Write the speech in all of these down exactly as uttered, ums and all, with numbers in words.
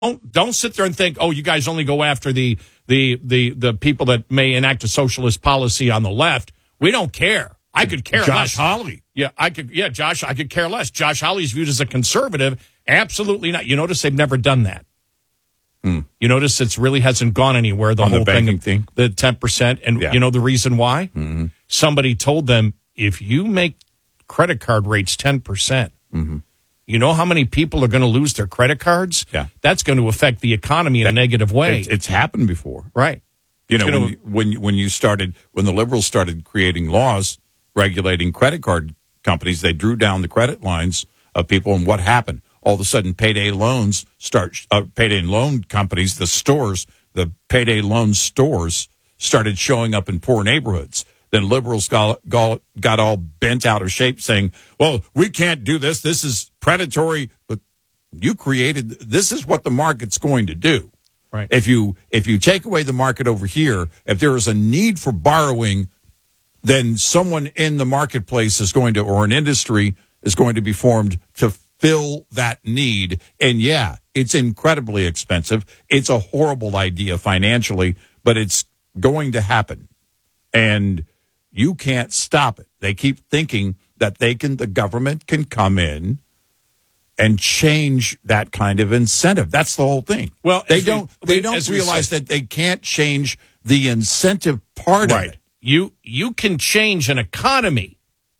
don't don't sit there and think, oh, you guys only go after the the the the people that may enact a socialist policy on the left. We don't care. I could care Josh less. Hawley. Yeah, I could. Yeah, Josh, I could care less. Josh Hawley's viewed as a conservative. Absolutely not. You notice they've never done that. Hmm. You notice it's really hasn't gone anywhere. The On whole the banking thing, thing? the ten percent, and Yeah. you know the reason why? Mm-hmm. Somebody told them if you make credit card rates ten percent, Mm-hmm. you know how many people are going to lose their credit cards? Yeah. That's going to affect the economy in a negative way. It's, it's happened before. Right. You know, It's when gonna- you, when you- when you started, when the liberals started creating laws regulating credit card companies, they drew down the credit lines of people, and what happened? All of a sudden, payday loans start. Uh, payday loan companies, the stores, the payday loan stores, started showing up in poor neighborhoods. Then liberals got, got got all bent out of shape, saying, "Well, we can't do this. This is predatory." But you created. This is what the market's going to do. Right. If you if you take away the market over here, if there is a need for borrowing, then someone in the marketplace is going to, or an industry is going to be formed to fill that need. And yeah, it's incredibly expensive. It's a horrible idea financially, but it's going to happen. And you can't stop it. They keep thinking that they can, the government can come in and change that kind of incentive. That's the whole thing. Well, they as we- don't. They don't as we realize said- that they can't change the incentive part Right. of it. You you can change an economy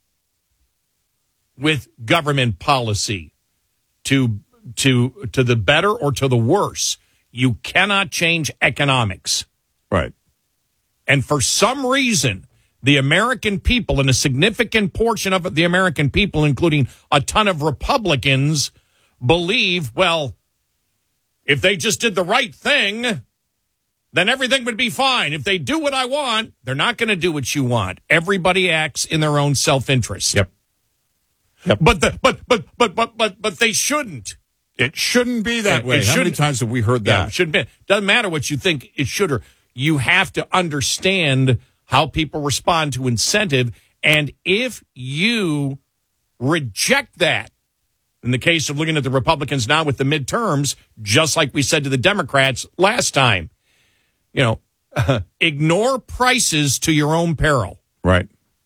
with government policy to to to the better or to the worse. You cannot change economics. Right. And for some reason, the American people, and a significant portion of the American people, including a ton of Republicans, believe, well, if they just did the right thing, then everything would be fine. If they do what I want, they're not going to do what you want. Everybody acts in their own self-interest. Yep. Yep. But the but but but but but but they shouldn't. It shouldn't be that It- way. it How many shouldn't- times have we heard Yeah, that? it shouldn't be. Doesn't matter what you think it should or you have to understand how people respond to incentive. And if you reject that, in the case of looking at the Republicans now with the midterms, just like we said to the Democrats last time, you know, ignore prices to your own peril. Right.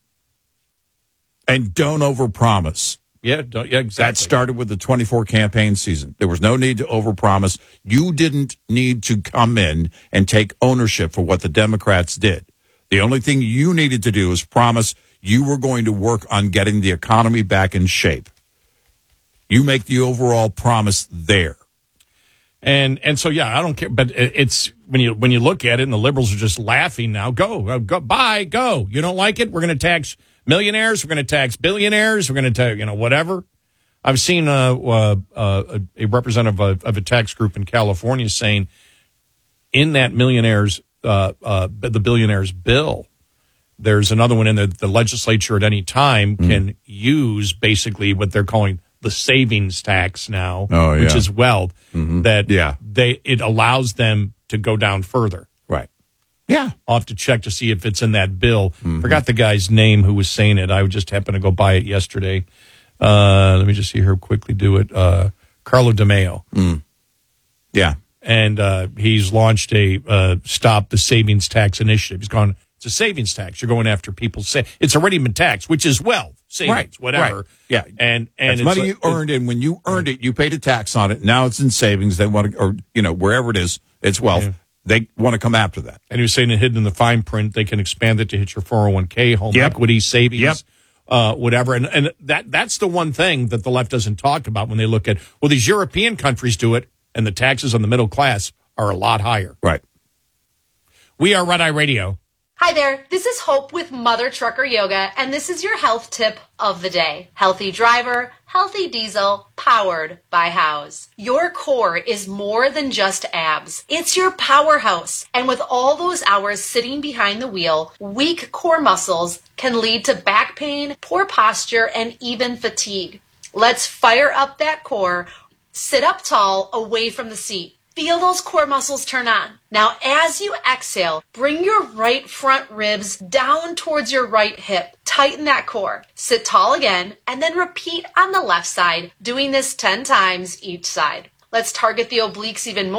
And don't overpromise. Yeah, don't, yeah, exactly. That started with the twenty-four campaign season. There was no need to overpromise. You didn't need to come in and take ownership for what the Democrats did. The only thing you needed to do is promise you were going to work on getting the economy back in shape. You make the overall promise there. And and so yeah, I don't care. But it's when you when you look at it, and the liberals are just laughing now. Go, go, bye, go. You don't like it? We're going to tax millionaires. We're going to tax billionaires. We're going to tax, you know, whatever. I've seen uh, uh, uh, a representative of, of a tax group in California saying in that millionaires, uh, uh, the billionaires bill, there's another one in there that the legislature at any time Mm. can use basically what they're calling the savings tax now, Oh, yeah. which is wealth, Mhm. that Yeah. they it allows them to go down further. Right. Yeah. I'll have to check to see if it's in that bill. Mm-hmm. Forgot the guy's name who was saying it. I just happened to go by it yesterday. Uh, let me just see here quickly do it. Uh, Carlo DeMeo. Mm. Yeah. And uh, he's launched a uh, Stop the Savings Tax initiative. He's gone, it's a savings tax. You're going after people's say It's already been taxed, which is wealth, savings, Right, whatever. right. Yeah. And, and It's it's money like- you earned, and when you earned it, you paid a tax on it. Now it's in savings. They want to, or, you know, wherever it is, it's wealth. Yeah. They want to come after that. And he was saying it hidden in the fine print, they can expand it to hit your four oh one k, home Yep. equity, savings, Yep. uh, whatever. And and that that's the one thing that the left doesn't talk about when they look at, well, these European countries do it, and the taxes on the middle class are a lot higher. Right. We are Red Eye Radio. Hi there, this is Hope with Mother Trucker Yoga, and this is your health tip of the day. Healthy driver, healthy diesel, powered by House. Your core is more than just abs. It's your powerhouse. And with all those hours sitting behind the wheel, weak core muscles can lead to back pain, poor posture, and even fatigue. Let's fire up that core. Sit up tall, away from the seat. Feel those core muscles turn on. Now, as you exhale, bring your right front ribs down towards your right hip. Tighten that core. Sit tall again, and then repeat on the left side, doing this ten times each side. Let's target the obliques even more.